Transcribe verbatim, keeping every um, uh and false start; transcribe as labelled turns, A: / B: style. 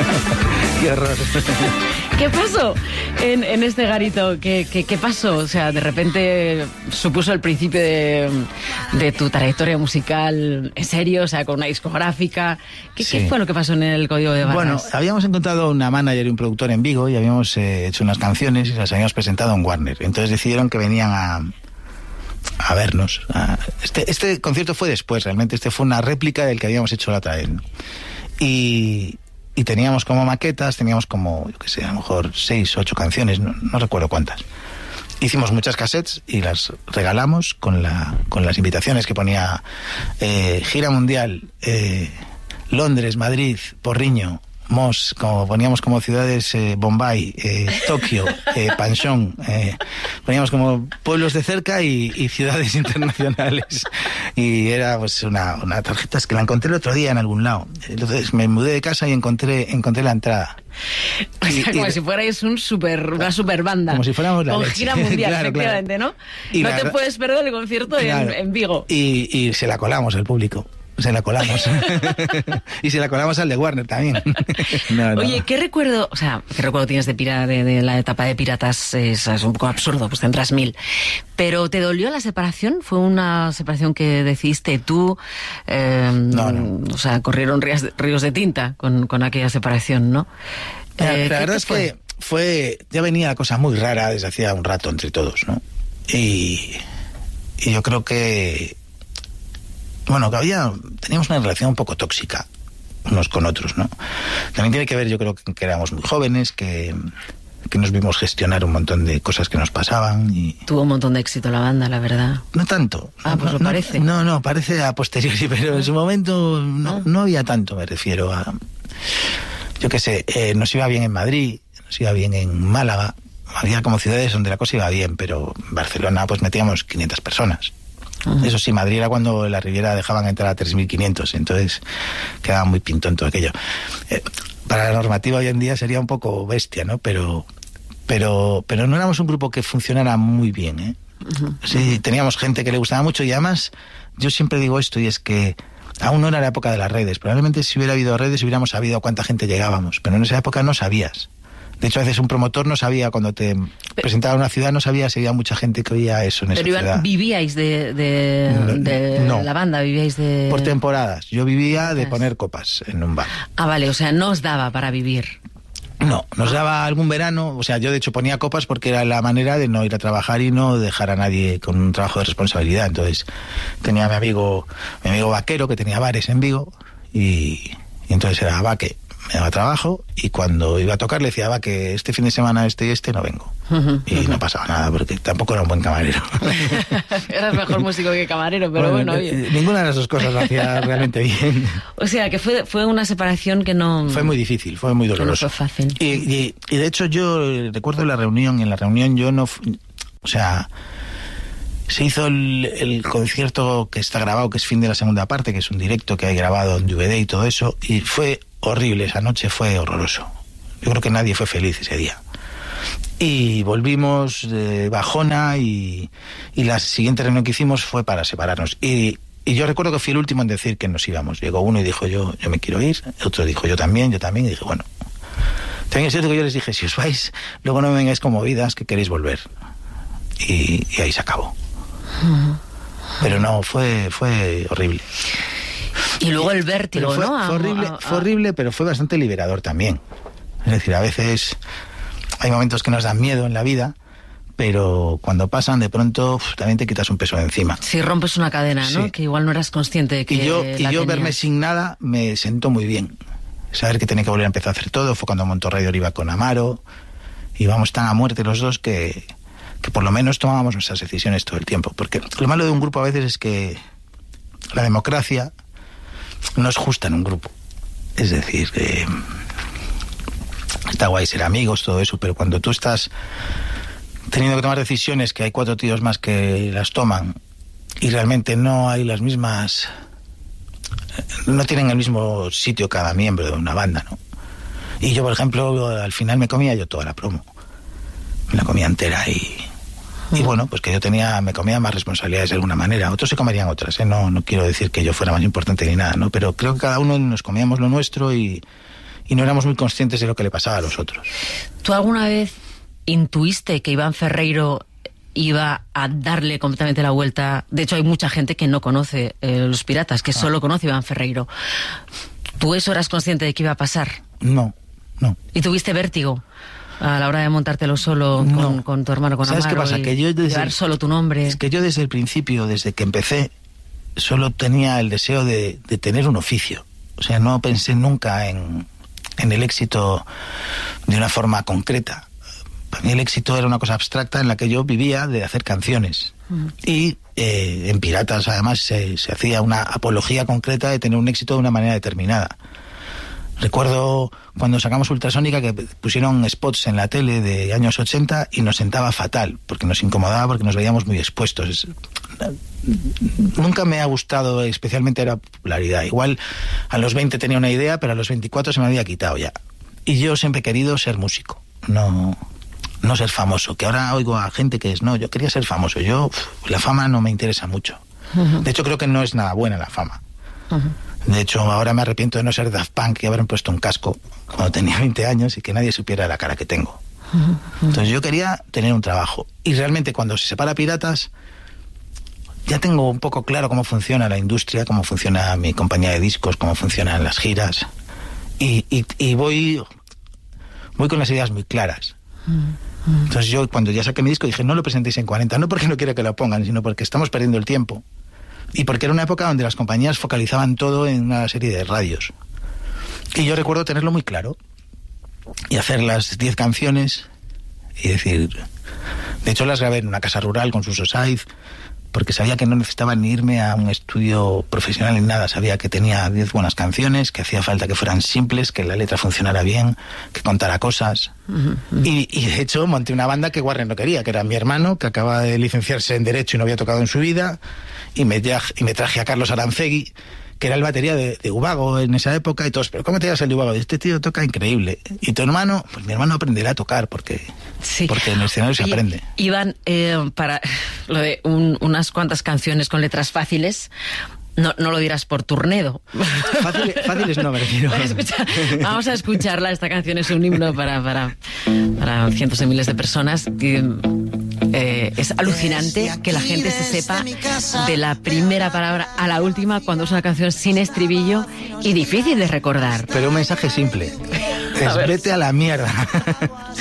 A: Qué horror.
B: ¿Qué pasó en, en este garito? ¿Qué, qué, ¿Qué pasó? O sea, de repente supuso el principio de, de tu trayectoria musical en serio, o sea, con una discográfica. ¿Qué, sí. ¿Qué fue lo que pasó en el Código de Barras?
A: Bueno, habíamos encontrado una manager y un productor en Vigo y habíamos eh, hecho unas canciones y las habíamos presentado en Warner. Entonces decidieron que venían a... a vernos. A... Este, este concierto fue después, realmente. Este fue una réplica del que habíamos hecho la otra vez, ¿no? Y... Y teníamos como maquetas, teníamos como, yo qué sé, a lo mejor seis, ocho canciones, no, no recuerdo cuántas. Hicimos muchas cassettes y las regalamos con la con las invitaciones que ponía eh, gira mundial, eh, Londres, Madrid, Porriño, Mos, como poníamos como ciudades, eh, Bombay, eh, Tokio, eh, Panchón, eh, poníamos como pueblos de cerca y, y ciudades internacionales. Y era pues una, una tarjeta que la encontré el otro día en algún lado. Entonces me mudé de casa y encontré encontré la entrada.
B: O sea,
A: y,
B: como
A: y,
B: si fuerais un super, una super banda.
A: Como si fuéramos la
B: con
A: leche.
B: Gira mundial, claro, efectivamente,
A: claro.
B: ¿no? Y no te
A: la,
B: puedes perder el concierto claro, en, en Vigo.
A: Y, y se la colamos al público. Se la colamos. Y se la colamos al de Warner también. No, no.
B: Oye, ¿qué recuerdo, o sea, qué recuerdo tienes de, pira, de, de la etapa de Piratas? Es, es un poco absurdo, pues tendrás mil. Pero ¿te dolió la separación? ¿Fue una separación que decidiste tú? Eh,
A: no, no.
B: O sea, corrieron ríos, ríos de tinta con, con aquella separación, ¿no?
A: La, eh, la verdad es que fue, ya venía la cosa muy rara desde hacía un rato entre todos, ¿no? Y, y yo creo que bueno, que había, teníamos una relación un poco tóxica unos con otros, ¿no? También tiene que ver, yo creo que, que éramos muy jóvenes, que, que nos vimos gestionar un montón de cosas que nos pasaban y...
B: Tuvo un montón de éxito la banda, la verdad.
A: No tanto.
B: Ah, pues
A: no,
B: lo parece.
A: No, no, parece a posteriori, pero en su momento no, no había tanto, me refiero a... Yo qué sé, eh, nos iba bien en Madrid, nos iba bien en Málaga, había como ciudades donde la cosa iba bien, pero en Barcelona pues metíamos quinientas personas. Uh-huh. Eso sí, Madrid era cuando en la Riviera dejaban entrar a tres mil quinientos, entonces quedaba muy pintón todo aquello. Eh, para la normativa hoy en día sería un poco bestia, ¿no? Pero, pero, pero no éramos un grupo que funcionara muy bien, ¿eh? Uh-huh. Sí, teníamos gente que le gustaba mucho y además yo siempre digo esto y es que aún no era la época de las redes. Probablemente si hubiera habido redes hubiéramos sabido a cuánta gente llegábamos, pero en esa época no sabías. De hecho, a veces un promotor no sabía, cuando te presentaba una ciudad, no sabía si había mucha gente que oía eso en esa
B: Pero
A: ciudad.
B: ¿vivíais de, de, no, de no. la banda? ¿Vivíais de...?
A: Por temporadas. Yo vivía de poner copas en un bar.
B: Ah, vale, o sea, no os daba para vivir.
A: No, nos daba algún verano, o sea, yo de hecho ponía copas porque era la manera de no ir a trabajar y no dejar a nadie con un trabajo de responsabilidad. Entonces tenía a mi amigo, mi amigo Vaquero, que tenía bares en Vigo, y, y entonces era Vaque. Me daba trabajo y cuando iba a tocar le decía, va, que este fin de semana este y este no vengo. Uh-huh, y uh-huh. no pasaba nada porque tampoco era un buen camarero.
B: Eras mejor músico que camarero, pero bueno, bueno oye.
A: Ninguna de las dos cosas lo hacía realmente bien.
B: O sea, que fue, fue una separación que no...
A: Fue muy difícil, fue muy doloroso.
B: No fue fácil.
A: Y, y, y de hecho yo recuerdo la reunión, en la reunión yo no... O sea... Se hizo el, el concierto que está grabado, que es fin de la segunda parte, que es un directo que hay grabado en D V D y todo eso, y fue horrible, esa noche fue horroroso. Yo creo que nadie fue feliz ese día. Y volvimos de bajona y, y la siguiente reunión que hicimos fue para separarnos. Y, y yo recuerdo que fui el último en decir que nos íbamos. Llegó uno y dijo yo, yo me quiero ir, el otro dijo yo también, yo también, y dije bueno. También es cierto que yo les dije, si os vais, luego no me vengáis con movidas que queréis volver. Y, y ahí se acabó. Pero no, fue fue horrible.
B: Y luego el vértigo,
A: fue,
B: ¿no?
A: Fue horrible, a, a, fue horrible, pero fue bastante liberador también. Es decir, a veces hay momentos que nos dan miedo en la vida, pero cuando pasan, de pronto uf, también te quitas un peso de encima.
B: Si rompes una cadena, ¿no? Sí. Que igual no eras consciente de que
A: Y yo,
B: la
A: y yo
B: tenías.
A: Verme sin nada me sentó muy bien. Saber que tenía que volver a empezar a hacer todo. Fue cuando Montorradio iba con Amaro. Íbamos tan a muerte los dos que... que por lo menos tomábamos nuestras decisiones todo el tiempo. Porque lo malo de un grupo a veces es que la democracia no es justa en un grupo. Es decir, que está guay ser amigos, todo eso, pero cuando tú estás teniendo que tomar decisiones, que hay cuatro tíos más que las toman, y realmente no hay las mismas... no tienen el mismo sitio cada miembro de una banda, ¿no? Y yo, por ejemplo, al final me comía yo toda la promo. Me la comía entera y... Y bueno, pues que yo tenía, me comía más responsabilidades de alguna manera. Otros se comerían otras, ¿eh? No, no quiero decir que yo fuera más importante ni nada, ¿no? Pero creo que cada uno nos comíamos lo nuestro y, y no éramos muy conscientes de lo que le pasaba a los otros.
B: ¿Tú alguna vez intuiste que Iván Ferreiro iba a darle completamente la vuelta? De hecho, hay mucha gente que no conoce eh, Los Piratas, que ah. solo conoce a Iván Ferreiro. ¿Tú eso eras consciente de que iba a pasar?
A: No, no.
B: ¿Y tuviste vértigo a la hora de montártelo solo con,
A: no.
B: con tu hermano, con
A: ¿Sabes
B: Amaro?
A: qué pasa? Que yo desde,
B: llevar solo tu nombre.
A: Es que yo desde el principio, desde que empecé, solo tenía el deseo de, de tener un oficio. O sea, no pensé nunca en, en el éxito de una forma concreta. Para mí el éxito era una cosa abstracta en la que yo vivía de hacer canciones. Mm. Y eh, en Piratas, además, se, se hacía una apología concreta de tener un éxito de una manera determinada. Recuerdo cuando sacamos Ultrasónica que pusieron spots en la tele de años ochenta y nos sentaba fatal, porque nos incomodaba, porque nos veíamos muy expuestos. Nunca me ha gustado especialmente la popularidad. Igual a los veinte tenía una idea, pero a los veinticuatro se me había quitado ya. Y yo siempre he querido ser músico, no, no ser famoso. Que ahora oigo a gente que es, no, yo quería ser famoso. Yo, uf, la fama no me interesa mucho. Uh-huh. De hecho, creo que no es nada buena la fama. Uh-huh. De hecho, ahora me arrepiento de no ser Daft Punk y haberme puesto un casco cuando tenía veinte años y que nadie supiera la cara que tengo. Uh-huh. Entonces yo quería tener un trabajo. Y realmente cuando se separa Piratas, ya tengo un poco claro cómo funciona la industria, cómo funciona mi compañía de discos, cómo funcionan las giras. Y, y, y voy, voy con las ideas muy claras. Uh-huh. Entonces yo cuando ya saqué mi disco dije, no lo presentéis en cuarenta, no porque no quiero que lo pongan, sino porque estamos perdiendo el tiempo. Y porque era una época donde las compañías focalizaban todo en una serie de radios. Y yo recuerdo tenerlo muy claro. Y hacer las diez canciones y decir... De hecho las grabé en una casa rural con Suso Saiz, porque sabía que no necesitaba ni irme a un estudio profesional en nada. Sabía que tenía diez buenas canciones, que hacía falta que fueran simples, que la letra funcionara bien, que contara cosas. Uh-huh. Y, y de hecho monté una banda que Warner no quería, que era mi hermano, que acaba de licenciarse en Derecho y no había tocado en su vida, y me, y me traje a Carlos Arancegui, que era el batería de, de Ubago en esa época, y todos, pero ¿cómo te llamas el de Ubago? Este tío toca increíble. ¿Y tu hermano? Pues mi hermano aprenderá a tocar, porque, sí. porque en el escenario se aprende.
B: Y, Iván, eh, para lo de un, unas cuantas canciones con letras fáciles, no, no lo dirás por Turnedo.
A: Fácil, fáciles no, me refiero.
B: Vamos a escucharla, esta canción es un himno para, para, para cientos de miles de personas. Que, eh, es alucinante que la gente se sepa de la primera palabra a la última cuando es una canción sin estribillo y difícil de recordar.
A: Pero un mensaje simple. Es, a vete a la mierda.